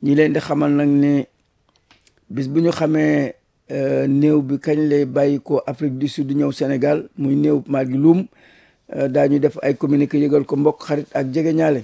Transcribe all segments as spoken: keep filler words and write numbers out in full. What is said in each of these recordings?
ñi leen di xamal nag ne bis bu ñu xamee néew bi kañ lay bàyyi ko Afrique du Sud ñëw Sénégal muy néew maa gi luum daañu def ay communiqué yëgal ko mbokk xarit ak jege ñaale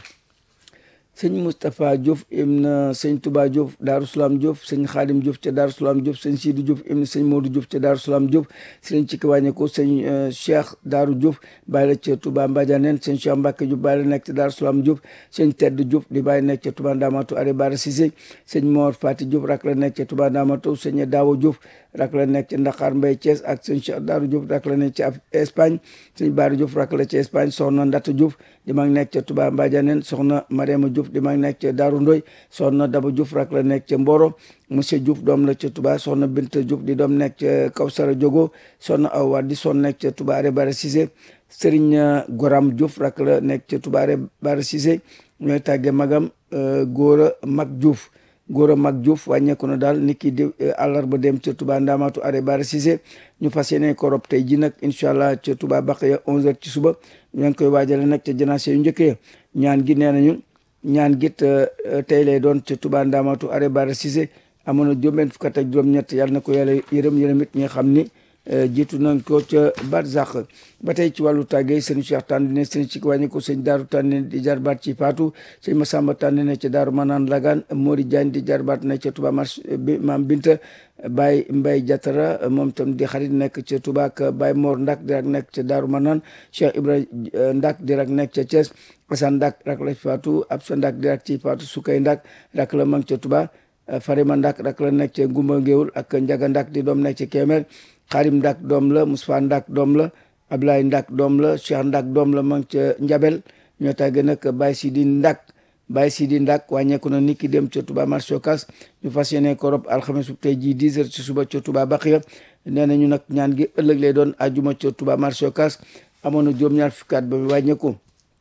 sëñ Moustapha Diouf ibn sëñ Touba Diouf Daaru Salaam Diouf sëñ Xaadim Diouf ca Daaru Salaam Diouf sëñ Sidou Diouf ibn sëñ Modou Diouf ca Daaru Salaam Diouf sëñ ci kiwàññe ko sëñ Cheikh Daaru Diouf bàyyi la ca Touba Mbadianeen sëñ Cheikh Mbacke Diouf bàyyi la nekk ca Daaru Salaam Diouf sëñ Tedd Diouf di bàyyi nekk ca Touba Ndamatu Are Bara Cissé sëñ Mor Fati Diouf rak la nekk ca Touba Ndamatu sëñ Daawo Diouf rak la nekk ca Ndaxaar Mbay Thiès ak sëñ Cheikh Daaru Diouf rak la nekk ca Espagne sëñ Baara Diouf rak la ca Espagne soxna Ndata Diouf di mag nekk ca Touba Mbadianeen soxna Mariama Diouf di mag nekk ca Daaru Ndoy soxna Daba Diouf rak la nekk ca Mboro monsieur Diouf doom la ca Touba soxna Binta Diouf di doom nekk ca Kawsara Diogo soxna Awa di son nekk ca Touba Are Bara Cissé Serigne Goram Diouf rak la nekk ca Touba Are Bara Cissé ñooy tàgge magam Góora Mag Diouf Góora Mag Diouf wàññeeku na daal nit ki di àllarba dem ca Touba Ndamatu Are Bara Cissé ñu fas yéene ko rob tey ji nag incha allah ca Touba Baqiya onze heures ci suba ñu ngi koy waajale nag ca janaase yu njëkkee ñaan gi nee nañu ñaan git tey lay doon ca Touba Ndamatu Are Bara Cissé amoon na juróom-benn fukk ak juróom-ñett yàlla na ko yàlla yërëm yërëm it ñi nga xam ni jiitu nañ ko ca barzaq ba tey ci wàllu tàggee sëñ Cheikh Tandine sëñ ci wàññi ko sëñ Daaru Tandine di jarbaat ci Faatu sëñ Masamba Tandine ca Daaru Manaan Lagaan Mori Diagne di jarbaat ne ca Touba marché bi Maam Binta Baye Mbay Jatara moom tam di xarit nekk ca Touba ak Baye Mor Ndak di rak nekk ca Daaru Manaan Cheikh Ibrahima Ndak di rak nekk ca Thiès Asan Ndak rak la ci Faatu Absa Ndak di rak ci Faatu Sukay Ndak rak la mang ca Touba Farima Ndak rak la nekk ca Ngumba Ngéwul ak Njaga Ndak di doom nekk ca Kemer Xarim Ndak doom la Moustapha Ndak doom la Ablaye Ndak doom la Cheikh Ndak doom la mang ca Njabel ñoo tàgge nag Baye Sidi Ndak Baye Sidi Ndak wàññeeku na nit ki dem ca Touba marché Ocass ñu fas yéene ko rob alxames bu tey jii dix heures ci suba ca Touba Baqiya nee nañu nag ñaan gi ëllëg lay doon ajuma ca Touba marché Ocass amoon na juróom-ñaar fukki at ba wàññeeku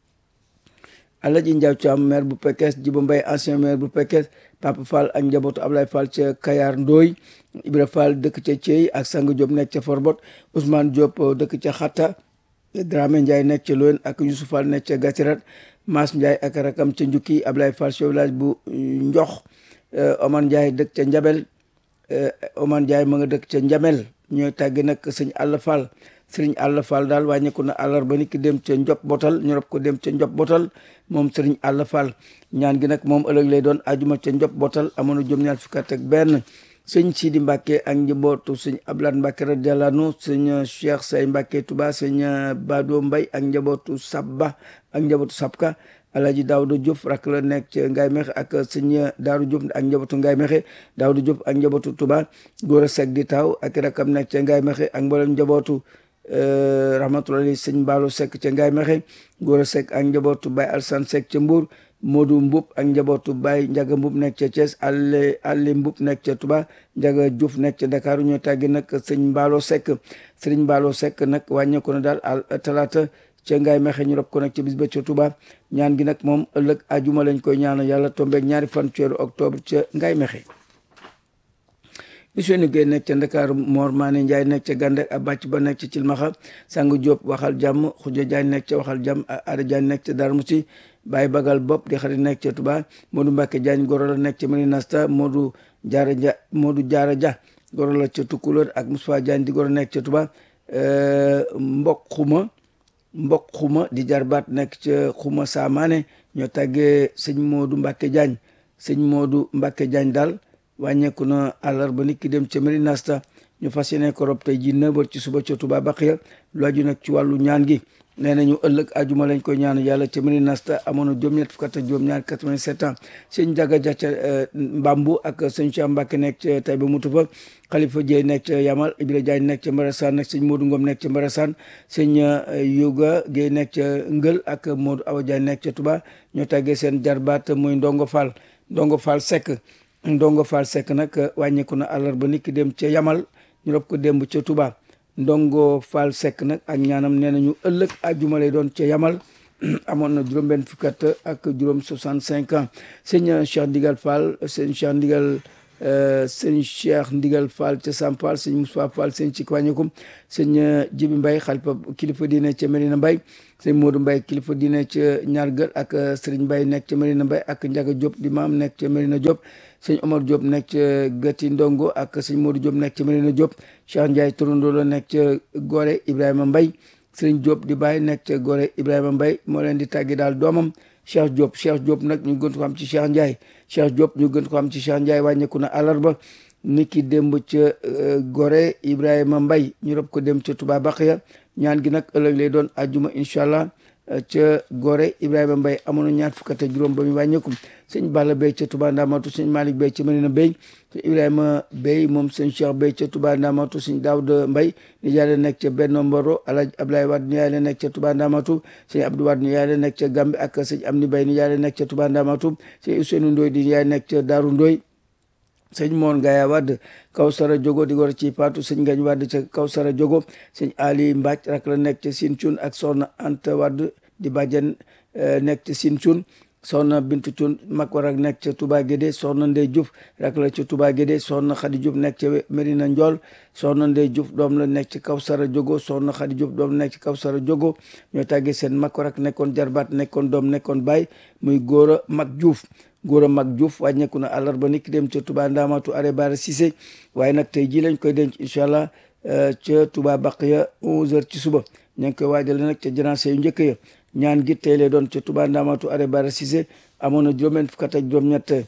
Alaji Ndiaw Thiam maire bu Pekes Djibo Mbaye ancien maire bu Pekes Papa Fall ak njabootu Ablaye Fall ca Kayar Ndooy Ibra Fall dëkk ca Thiey ak Sang Diop nekk ca Forbot Ousmane Diop dëkk ca Xatta Dramé Ndiaye nekk ca Loyen ak Youssouf Fall nekk ca Gatirat Maas Ndiaye ak rakam ca Njukki Ablaye Fall chef village bu Njox Omar Ndiaye dëkk ca Njabel Omar Ndiaye ma nga dëkk ca Njamel ñooy tàgg nag sëñ Alla Fall sëriñ Alla Fall daal wàññeeku na àllarba ni ki dem ca Njop Botal ñu rob ko dem ca Njop Botal moom sëriñ Alla Fall ñaan gi nag moom ëllëg lay doon ajuma ca Njop Botal amoon na juróom-ñaar fukk ak benn sëñ Sidi Mbacke ak njabootu sëñ Ablaat Mbacke radiyallahu anhu sëñ Cheikh Say Mbacke Touba sëñ Bado Mbay ak njabootu Sabba ak njabootu Sabka Alaaji Daawda Diouf rak la nekk ca Ngaye Mexe ak sëñ Daaru Diouf ak njabootu Ngaye Mexe Daawda Diouf ak njabootu Touba Góora Seck di taaw ak rakam nekk ca Ngaye Mexe ak mboolem njabootu rahmatullahi sëñ Mbaalo Seck ca Ngaye Mexe Góora Seck ak njabootu Baye Alsan Seck ca Mbuur Modou Mbub ak njabootu Baye Njaga Mbub nekk ca Thiès Alle Alle Mbub nekk ca Touba Njaga Diouf nekk ca Dakar ñoo tàggi nag sëñ Mbaalo Seck sëriñ Mbaalo Seck nag wàññeeku na daal al talaata ca Ngaye Mexe ñu rob ko nag ca bis ba ca Touba ñaan gi nag moom ëllëg ajuma lañ koy ñaanal yàlla tombeeg ñaari fan ci weeru octobre ca Ngaye Mexe Ousseynou Gueye nekk ca Ndakaaru Mor Mané Ndiaye nekk ca Gànde ak bàcc ba nekk ca Cilmaxa Sang Diop waxal jàmm Xuja Diagne nekk ca waxal jàmm Ada Diagne nekk ca Darou Moussi Baye Bagal Bopp di xarit nekk ca Touba Modou Mbacke Diagne goro la nekk ca Mérinasta Modou Diarra Dia Modou Diarra Dia goro la ca Tukulóor ak Moustapha Diagne di goro nekk ca Touba Mbok Xuma Mbok Xuma di jarbaat nekk ca Xuma Saamaane ñoo tàggee sëñ Modou Mbacke Diagne sëñ Modou Mbacke Diagne daal wàññeeku na àllarba nit ki dem ca Mérinasta ñu fas yéene ko rob tey ji neuf heures ci suba ca Touba Baqiya lu aju nag ci wàllu ñaan gi nee nañu ëllëg ajuma lañ koy ñaan yàlla ca Mérinasta amoon na juróom-ñett fukk ak juróom-ñaar quatre-vingt-sept ans sëñ Jaga Ja ca Mbambu ak sëñ Cheikh Mbacke nekk ca Taïba Mutufa Khalifa Dieye nekk ca Yamal Ibra Diagne nekk ca Mbarasaan nag sëñ Modou Ngom nekk ca Mbarasaan sëñ Yuga Gueye nekk ca Ngël ak Modou Awa Diagne nekk ca Touba ñoo tàggee seen jarbaat muy Ndongo Fall Ndongo Fall Seck Ndongo Fall Seck nag wàññeeku na àllarba nit ki dem ca Yamal ñu rob ko démb ca Touba Ndongo Fall Seck nag ak ñaanam nee nañu ëllëg àjjuma lay doon ca Yamal amoon na juróom-benn fukki at ak juróom soixante-cinq ans sëñ Cheikh Ndigal Fall sëñ Cheikh Ndigal sëñ Cheikh Ndigal Fall ca Sam Fall sëñ Moussa Fall sëñ ci wàññikum sëñ Jibi Mbaye xalifa kilifa diine ca Medina Mbaye sëñ Modou Mbaye kilifa diine ca Ñaargël ak Serigne Mbaye nekk ca Medina Mbaye ak Ndiaga Diop di maam nekk ca Medina Diop sëñ Omar Diop nekk ca Gati Ndongo ak sëñ Modou Diop nekk ca Medina Diop Cheikh Ndiaye Turandoo la nekk ca Gorée Ibrahima Mbaye Serigne Diop di Baye nekk ca Gorée Ibrahima Mbaye moo leen di tàggi daal doomam Cheikh Diop Cheikh Diop nag ñu gën ko xam ci Cheikh Ndiaye Cheikh Diop ñu gën ko xam ci Cheikh Ndiaye wàññeeku na àllarba niki démb ca Gorée Ibrahima Mbaye ñu rob ko dem ca Touba Baqiya ñaan gi nag ëllëg lay doon àjjuma incha allah ca Gorée Ibrahima Mbaye amoon na ñaar fukk ak juróom ba muy wàññeeku sëñ Balla Bey ca Touba Ndamatu sëñ Malick Bey ca Medina Bey sëñ Ibrahima Bey moom sëñ Cheikh Bey ca Touba Ndamatu sëñ Daouda Mbaye ni yaay la nekk ca Benno Mboro Alaaji Ablaye Wade ni yaay la nekk ca Touba Ndamatu sëñ Abdou Wade ni yaay la nekk ca Gambi ak sëñ Amni Bey ni yaay la nekk ca Touba Ndamatu sëñ Ousseynou Ndoye di yaay nekk ca Daaru Ndoye sëñ Moon Gaya Wade Kawsara Jogo di gor ci Faatu sëñ Ngañ Wade ca Kawsara Jogo sëñ Ali Mbacc rak la nekk ca Sine Thioune ak soxna Anta Wade di bàjjen nekk ca Sine Thioune soxna Bintu Thioune mag war ak nekk ca Touba Guédé soxna Ndey Diouf rak la ca Touba Guédé soxna Khady Diouf nekk ca Medina Ndiol soxna Ndey Diouf doom la nekk ci Kawsara Jogo soxna Khady Diouf doom la nekk ci Kawsara Jogo ñoo tàggee seen mag war ak nekkoon jarbaat nekkoon doom nekkoon baay muy Góora Mag Diouf Góora Mag Diouf wàññeeku na àllarba niki dem ca Touba Ndamatu are Bara Cissé waaye nag tey jii lañ koy denc incha allah ca Touba Baqiya onze heures ci suba ña ngi koy waajale nag ca janaase yu njëkk ya ñaan gi tey lay doon ca Touba Ndamatu are Bara Cissé amoon na juróom-benn fukk ak juróom-ñett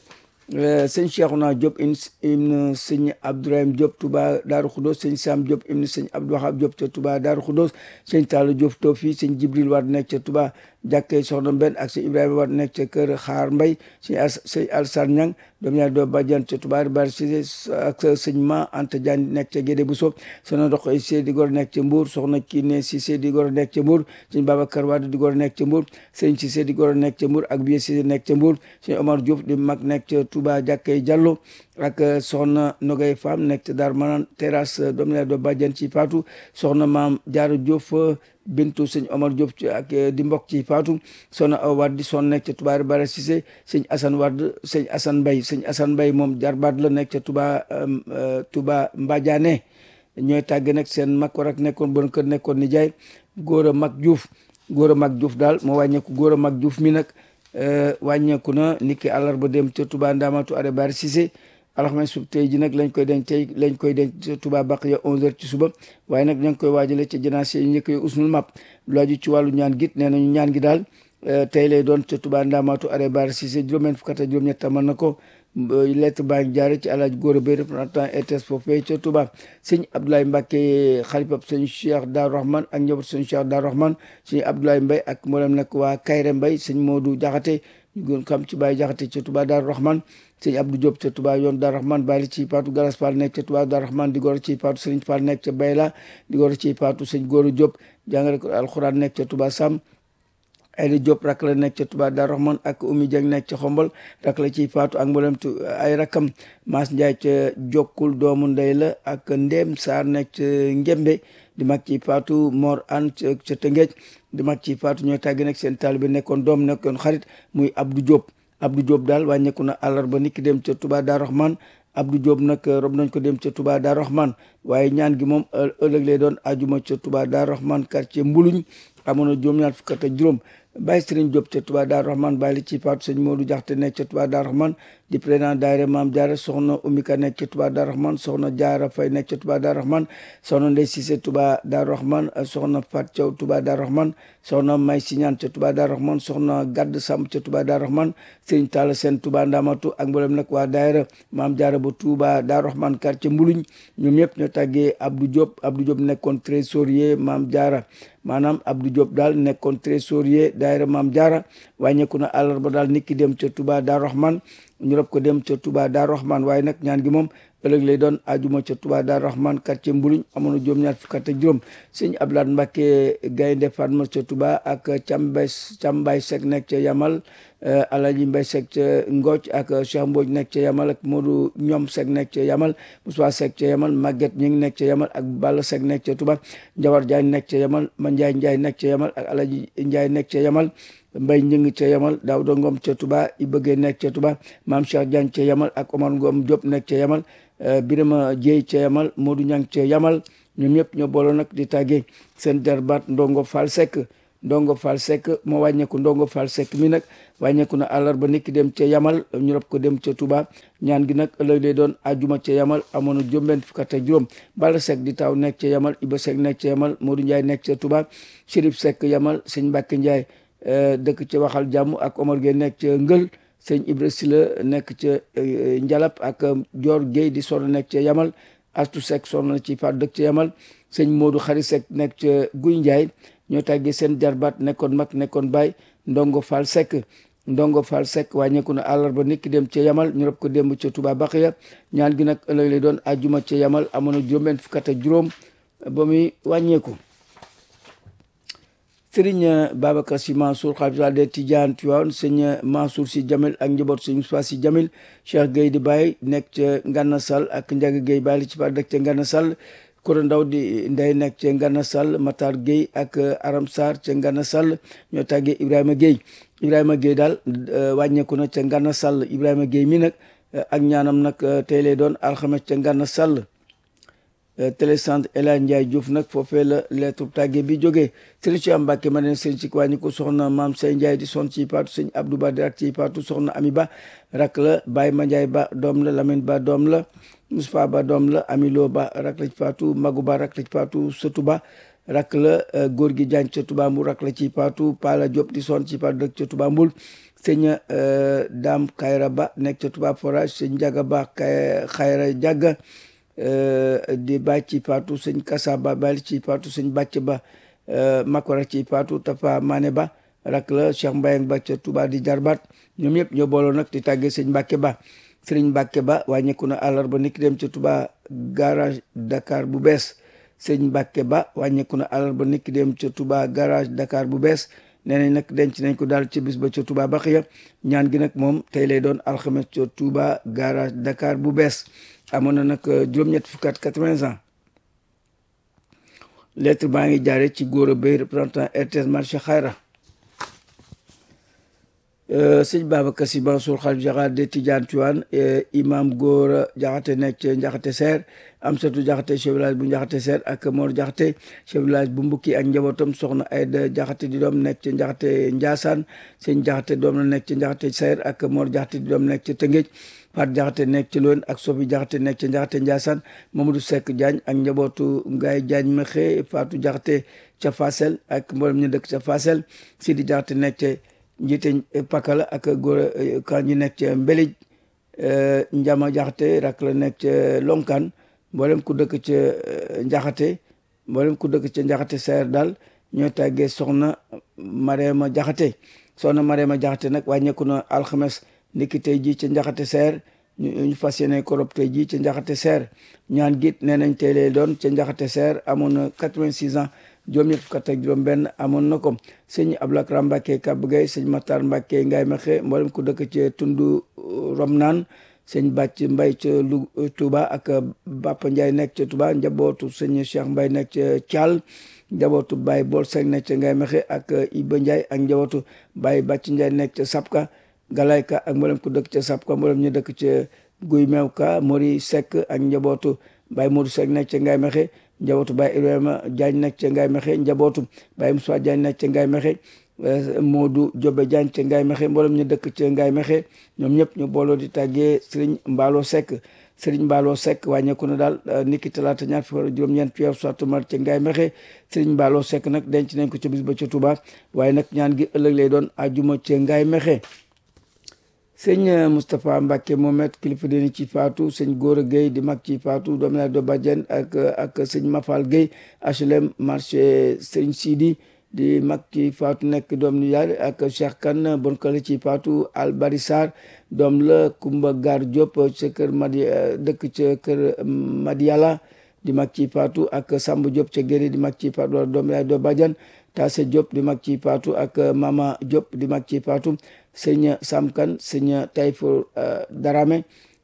sëñ Cheikhouna Diop ibn sëñ Abdourahim Diop Touba Daaru Khoudoss sëñ Sam Diop ibn sëñ Abdou Wahab Diop ca Touba Daaru Khoudoss sëñ Talla Diop Tofi sëñ Jibril Wade nekk ca Touba jàkkee soxna Mbenn ak sëñ Ibrahima Wade nekk ca kër Xaar Mbay sëñ sëñ Alsane Ñang doom ñaar doo bàjjan ca Touba Bara Cissé ak sëñ Ma Anta Diagne nekk ca Guédé Bousso soxna Ndox Cissé di gor nekk ca Mbour soxna Kiné Cissé di gor nekk ca Mbour sëñ Babacar Wade di gor nekk ca Mbour sëñ Cissé di gor nekk ca Mbour ak Biye Cissé nekk ca Mbour sëñ Omar Diouf di mag nekk ca Touba jàkkee Diallo ak soxna Nogay Fam nekk ca Dar Manaan terrasse doom ñaar doo bàjjan ci Fatou soxna Maam Jaara Diouf bintu sëñ Omar Diop ci ak di mbokk ci Fatou soxna Awa Wade di son nekk ca Touba Bara Cissé sëñ Assane Wade sëñ Assane Mbaye sëñ Assane Mbaye moom jarbaat la nekk ca Touba Touba Mbadiane ñooy tàgge nag seen mag war ak nekkoon bon kër nekkoon nijaay Góora Mag Diouf Góora Mag Diouf daal moo wàññeeku Góora Mag Diouf mi nag wàññeeku na niki àllarba dem ca Touba Ndamatu are Bara Cissé alxames sub tey ji nag lañ koy denc tey lañ koy denc ca Touba Baqiya onze heures ci suba waaye nag ña ngi koy waajale ca janaase yi njëkk yi usnul map lu aju ci wàllu ñaan git nee nañu ñaan gi daal tey lay doon ca Touba Ndamatu are Bara Cissé juróom-benn fukk ak juróom-ñett mën na ko lettre baa ngi jaare ci Alaaji Góora Bay représentant E T S foofee ca Touba sëñ Abdoulaye Mbacke xalifab sëñ Cheikh Darou Rahman ak njaboot sëñ Cheikh Darou Rahman sëñ Abdoulaye Mbaye ak mboolem nag waa Kayre Mbaye sëñ Modou Jaxate ñu gën xam ci Baye Jaxate ca Touba Darou Rahman sëñ Abdou Diop ca Touba yoon Darou Rahman bàyyi ci Fatou Galas Fall nekk ca Touba Darou Rahman di gor ci Fatou Serigne Fall nekk ca Bayla di gor ci Fatou sëñ Góora Diop jàngale ko alxuraan nekk ca Touba Sam Ayda Diop rak la nekk ca Touba Darou Rahman ak Oumy Dieng nekk ca Xombol rak la ci Fatou ak mboolem ay rakam Mass Ndiaye ca Jokkul doomu ndey la ak Ndem Sarr nekk ca Ngembe di mag ci Fatou Mor An ca Tëngéej di mag ci Fatou ñooy tàggi nag seen taalibe nekkoon doom nekkoon xarit muy Abdou Diop Abdou Diop daal wàññeeku na àllarba niki dem ca Touba Darou Rahman Abdou Diop nag rob nañ ko dem ca Touba Darou Rahman waaye ñaan gi moom ëllëg lay doon ajuma ca Touba Darou Rahman quartier Mbuluñ amoon na juróom-ñaar fukk ak juróom Baye Serigne Diop ca Touba Darou Rahman bàyyi li ci Fatou sëñ Modou Jaxte nekk ca Touba Darou Rahman di président daayira Maam Jaara soxna Umika nekk ca Touba Darou Rahman soxna Jaara Fay nekk ca Touba Darou Rahman soxna Ndey Cissé Touba Darou Rahman soxna Fat Thiaw Touba Darou Rahman soxna May Siñaan ca Touba Darou Rahman soxna Gadd Samb ca Touba Darou Rahman Serigne Talla Sène Touba Ndamatu ak mboolem nag waa daayira Maam Jaara ba Touba Darou Rahman quartier Mbuluñ ñoom ñëpp ñoo tàggee Abdou Diop Abdou Diop nekkoon trésorier Maam Jaara maanaam Abdou Diop daal nekkoon trésorier daayira Maam Jaara wàññeeku na àllarba daal niki dem ca Touba Darou Rahman ñu rob ko dem ca Touba Darou Rahman waaye nag ñaan gi moom ëllëg lay doon ajuma ca Touba Darou Rahman quartier Mbuluñ amoon na juróom-ñaar fukk ak juróom sëñ Abdoulaye Mbacke Gaynde Fatma ca Touba ak Cambay Cambay Seck nekk ca Yamal Alaji Mbay Seck ca Ngooc ak Cheikh Mbodj nekk ca Yamal ak Modou Ñoom Seck nekk ca Yamal Moussa Seck ca Yamal Maguette ñi ngi nekk ca Yamal ak Balla Seck nekk ca Touba Njawar Diagne nekk ca Yamal Mandiaye Ndiaye nekk ca Yamal ak Alaji Ndiaye nekk ca Yamal Mbay Njëng ca Yamal Daouda Ngom ca Touba Iba Gueye nekk ca Touba Maam Cheikh Diagne ca Yamal ak Omar Ngom Diop nekk ca Yamal Birama Dieye ca Yamal Modou Niang ca Yamal ñoom ñëpp ñoo booloo nag di tàggee seen jarbaat Ndongo Fall Seck Ndongo Fall Seck moo wàññeeku Ndongo Fall Seck mi nag wàññeeku na àllarba niki dem ca Yamal ñu rob ko dem ca Touba ñaan gi nag ëllëg lay doon ajuma ca Yamal amoon na juróom-benn fukk ak juróom Balla Seck di taw nekk ca Yamal Iba Seck nekk ca Yamal Modou Ndiaye nekk ca Touba Chérif Seck Yamal sëñ Mbacke Ndiaye dëkk ca Waxal Jàmm ak Omar Gueye nekk ca Ngël sëñ Ibra Sila nekk ca Njalap ak Dior Gueye di sonn nekk ca Yamal Astu Seck sonn na ci faat dëkk ca Yamal sëñ Modou Xari Seck nekk ca Guy Ndiaye ñoo tàggee seen jarbaat nekkoon mag nekkoon baay Ndongo Fall Seck Ndongo Fall Seck wàññeeku na àllarba niki dem ca Yamal ñu rob ko démb ca Touba Baxiya ñaan gi nag ëllëg lay doon ajuma ca Yamal amoon na juróom-benn fukk ak juróom ba muy wàññeeku. Sëriñ Babacar Sy Mansour xalifa général des Tidianes Tivaouane sëñ Mansour Sy Jamil ak njaboot sëñ Moussa Sy Jamil Cheikh Gueye di Baye nekk ca Ngana Sall ak Ndiaga Gueye Baye li ci par dëkk ca Ngana Sall Koro Ndaw di Ndey nekk ca Ngana Sall Matar Gueye ak Aram Sarr ca Ngana Sall ñoo tàggee Ibrahima Gueye Ibrahima Gueye daal wàññeeku na ca Ngana Sall Ibrahima Gueye mi nag ak ñaanam nag tey lay doon alxames ca Ngana Sall télécentre El Hadj Ndiaye Diouf nag foofee la lettre tàgge bi jógee sëriñ Cheikh Mbacke ma neen sëriñ ci wàññi ko soxna Maam Say Ndiaye di son ci paatu sëñ Abdou Ba di rak ci paatu soxna Ami Ba rak la Baye Mandiaye Ba doom la Lamine Ba doom la Moustapha Ba doom la Amilo Ba rak la ci paatu Magu Ba rak la ci paatu Sëtu Ba rak la góor gi Diagne ca Touba Mboul rak la ci paatu Pala Diop di son ci paatu dëkk ca Touba Mboul sëñ Dame Kayra Ba nekk ca Touba Forage sëñ Ndiaga Ba Kayra Diaga di bàcc ci paatu sëñ Kassa Ba bàyyi ci paatu sëñ bàcc ba Makora ci paatu Tafa Mané Ba rak la Cheikh Mbayang Ba ca Touba di jarbaat ñoom ñëpp ñoo booloo nag di tàggee sëñ Mbacke Ba sëriñ Mbacke Ba wàññeeku na àllarba niki dem ca Touba garage Dakar bu bees sëñ Mbacke Ba wàññeeku na àllarba niki dem ca Touba garage Dakar bu bees nee nañ nag denc nañ ko daal ca bis ba ca Touba Baxiya ñaan gi nag moom tey lay doon alxames ca Touba garage Dakar bu bees amoon na nag juróom-ñett fukk ak quatre-vingts ans lettre baa ngi jaare ci Gora Beye représentant R T S marché Xayra sëñ Babacar Sy Mansour xalifa général des Tidianes Tivaouane imam Gora Jaxate nekk ca Njaxate Seer Amsatou Jaxate chef village bu Njaxate Seer ak Mor Jaxate chef village bu Mbukki ak njabootam soxna Ayda Jaxate di doom nekk ca Njaxate Njaasaan sëñ Jaxate doom la nekk ca Njaxate Seer ak Mor Jaxate di doom nekk ca Tëngéej Fat Jaxate nekk ci Loon ak Sofi Jaxate nekk ca Njaxate Njaasaan Mamadou Seck Diagne ak njabootu Ngaye Diagne Mexe Fatou Jaxate ca Fassel ak mboolem ñu dëkk ca Fassel Sidi Jaxate nekk ca njiite Pakala ak góor kan ñi nekk ca Mbelij Njama Jaxate rak la nekk ca Lonkan mboolem ku dëkk ca Njaxate mboolem ku dëkk ca Njaxate Seer daal ñoo tàggee soxna Marema Jaxate soxna Marema Jaxate nag wàññeeku na alxames niki tey jii ca Njaxate Seer ñu fas yéene korob tey jii ca Njaxate Seer ñaan git nee nañ tey lay doon ca Njaxate Seer amoon na quatre-vingt-six ans juróom-ñett fukk ak juróom benn amoon na ko sëñ Abdoulaye Mbacke Kab Gueye sëñ Matar Mbacke Ngaye Mexe mboolem ku dëkk ca Tundu Romnaan sëñ Bàcc Mbay ca Lu Touba ak Bapa Ndiaye nekk ca Touba njabootu sëñ Cheikh Mbay nekk ca Thial njabootu Baye Bol Seng nekk ca Ngaye Mexe ak Iba Ndiaye ak njabootu Baye Bàcc Ndiaye nekk ca Sapka Galayka ak mboolem ku dëkk ca Sapka mboolem ñu dëkk ca Guy Mewka Mori Seck ak njabootu Baye Modou Seck nekk ca Ngaye Mexe njabootu Baye Ibrahima Diagne nekk ca Ngaye Mexe njabootu Baye Moussa Diagne nekk ca Ngaye Mexe Modou Jobe Diagne ca Ngaye Mexe mboolem ñu dëkk ca Ngaye Mexe ñoom ñëpp ñu booloo di tàggee Serigne Mballo Seck Serigne Mballo Seck wàññeeku na daal niki talaata ñaar fukki juróom-ñeent ci weeru sàttumbar ca Ngaye Mexe Serigne Mballo Seck nag denc nañ ko ca bis ba ca Touba waaye nag ñaan gi ëllëg lay doon àjjuma ca Ngaye Mexe sëñ Moustapha Mbacke Mohamed kilifa dini ci faatu sëñ Gora Gueye di mag ci faatu doomu laa do Badiane ak ak sëñ Mafal Gueye H L M marché sëñ Sidi di mag ci faatu nekk doom ni yaay ak Cheikh Kane bonkale ci faatu Albari Sarr doom la Kumba Gar Diop ca kër Madi dëkk ca kër Madiala di mag ci faatu ak Samb Diop ca Guéri di mag ci faatu doomu laa do Badiane Tasse Diop di mag ci faatu ak Mama Diop di mag ci faatu sëñ Samkan sëñ Taïfo Darame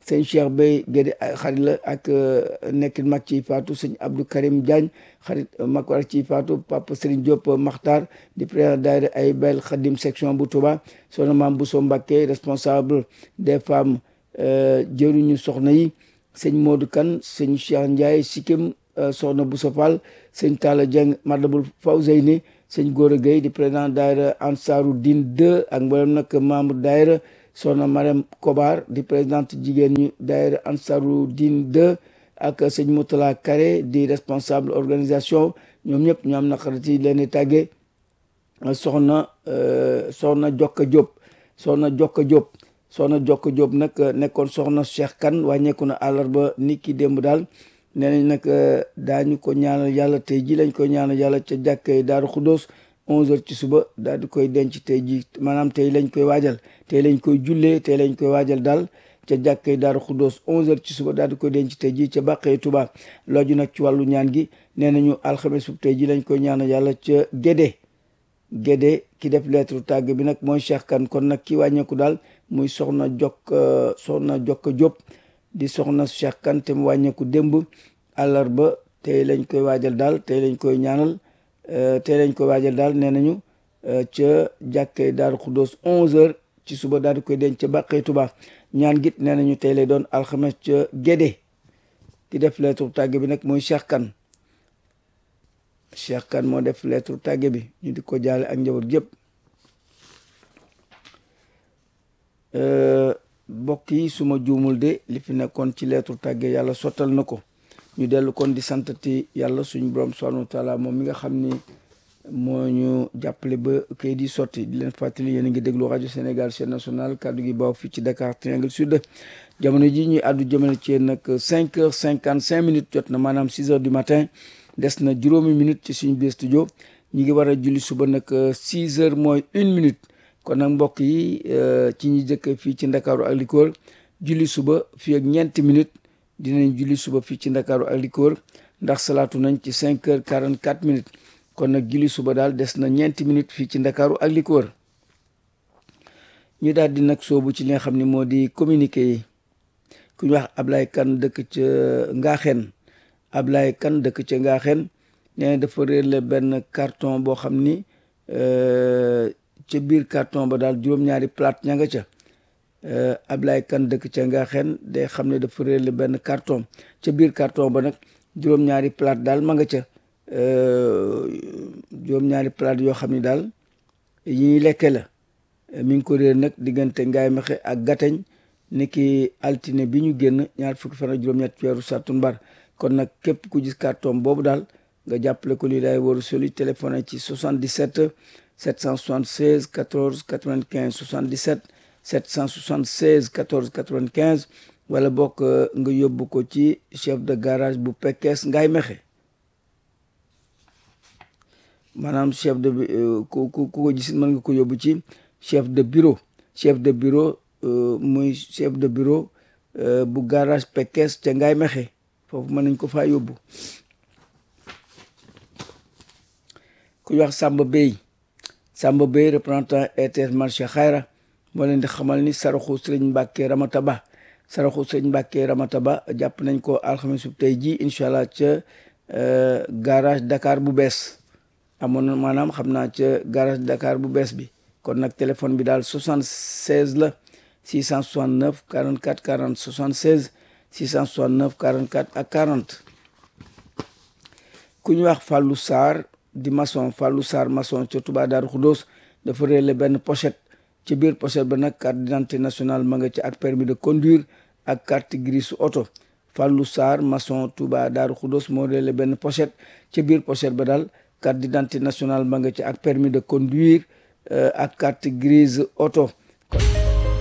sëñ Cheikh Bey Gédé xarit la ak nekkit mag ci faatu sëñ Abdou Karim Diagne xarit mag war ci faatu Papa Serigne Diop Makhtar di président daayira ay bel Khadim section bu Touba soxna Maam Bousso Mbacké responsable des femmes jëruñu soxna yi sëñ Modou Kane sëñ Cheikh Ndiaye Sikim soxna Bousso Fall sëñ Talla Dieng Madabul Fawzeyni sëñ Gora Gueye di président daayira Ansaru Din deux ak mboolem nag membre daayira soxna Marème Kobar di présidente jigéen ñu daayira Ansaru Din deux ak sëñ Moutala Kare di responsable organisation ñoom ñëpp ñoo am na xarit yi leen di tàggee soxna soxna Jokka Diop soxna Jokka Diop soxna Jokka Diop nag nekkoon soxna Cheikh Kane wàññeeku na àllarba ni ki démb daal nee nañ nag daañu ko ñaanal yàlla tey ji lañ koy ñaanal yàlla ca jàkkee Daaru Xuddoos onze heures ci suba daal di koy denc tey ji maanaam tey lañ koy waajal tey lañ koy jullee tey lañ koy waajal daal ca jàkkee Daaru Xuddoos onze heures ci suba daal di koy denc tey ji ca Bàqee Touba looju nag ci wàllu ñaan gi nee nañu alxames bu tey ji lañ koy ñaanal yàlla ca Gédé Gédé ki def lettre tàgg bi nag mooy Cheikh Kane kon nag ki wàññeeku daal muy soxna jokk soxna Jokka Diop di soxna Cheikh Kane te mu wàññeeku démb àllarba tey lañ koy waajal daal tey lañ koy ñaanal tey lañ koy waajal daal nee nañu ca jàkkee Daaru Xuddoos onze heures ci suba daal di koy denc ca Bàqee Touba ñaan git nee nañu tey lay doon alxames ca Gédé ki def lettre tàgge bi nag mooy Cheikh Kane Cheikh Kane moo def lettre tàgge bi ñu di ko jaale ak njaboot yëpp mbokk yi su ma juumul de li fi nekkoon ci lettre tàgge yàlla sottal na ko ñu dellu kon di santati yàlla suñu borom subhanahu wa taala moom mi nga xam ni moo ñu jàppale ba kay di sotti di leen fàttali yéen a ngi déglu rajo Sénégal chaîne nationale kaddu gi baaw fii ci Dakar Triangle Sud jamono ji ñuy àddu jëmale ci yéen nag cinq heures cinquante cinq minutes jot na maanaam six heures du matin des na juróomi minutes ci suñu biir studio ñu ngi war a julli suba nag six heures mooy une minute kon nag mbokk yi ci ñi jëkk fii ci Ndakaaru ak li ko wër julli suba fii ak ñeenti minutes dinañ julli suba fii ci Ndakaaru ak li ko wër ndax salaatu nañ ci cinq heures quarante quatre minutes kon nag julli suba daal des na ñeenti minutes fii ci Ndakaaru ak li ko wër ñu daal di nag soobu ci li nga xam ne moo di communiqué yi ku ñu wax Ablaye Kane dëkk ca Ngaaxeen Ablaye Kane dëkk ca Ngaaxeen nee na dafa réerle benn carton boo xam ni ca biir carton ba daal juróom-ñaari plate ña nga ca Ablaye Kane dëkk ca Ngaaxeen day xam ne dafa réerle benn carton ca biir carton ba nag juróom-ñaari plate daal ma nga ca juróom-ñaari plate yoo xam ni daal yi ñuy lekke la mi ngi ko réer nag diggante Ngaay Mexe ak Gateñ niki altine bi ñu génn ñaar fukki fan ak juróom-ñett weeru sattumbar kon nag képp ku gis carton boobu daal nga jàppale ko lii daay waru soli téléphone ci soixante-dix-sept sept cent soixante-seize quatorze quatre-vingt-quinze soixante-dix-sept sept cent soixante-seize quatorze quatre-vingt-quinze wala bokk nga yóbbu ko ci chef de garage bu Pekes Ngaay Mexe maanaam chef de ku ku ko gisit mën nga ko yóbbu ci chef de bureau chef de bureau muy chef de bureau bu garage Pekes ca Ngaay Mexe foofu mën nañ ko faa yóbbu ku ñu wax Samba Bey Samba Bey représentant R T S marché Xayra moo leen di xamal ni saraxu Sëriñ Mbàkke Ramata Ba saraxu Sëriñ Mbàkke Ramata Ba jàpp nañ ko alxames bu tey ji incha allah ca garage Dakar bu bees amoon na maanaam xam naa ca garage Dakar bu bees bi kon nag téléphone bi daal soixante-seize la six cent soixante-neuf quarante-quatre quarante soixante-seize six cent soixante-neuf quarante-quatre ak quarante ku ñu wax Fallou Sarr di maçon Fallou Sarr maçon ca Touba Darou Khoudoss dafa réerle benn pochette ci biir pochette ba nag carte d'identité nationale ma nga ci ak permis de conduire ak carte grise oto Fallou Sarr maçon Touba Darou Khoudoss moo réerle benn pochette ci biir pochette ba daal carte d'identité nationale ma nga ci ak permis de conduire ak carte grise oto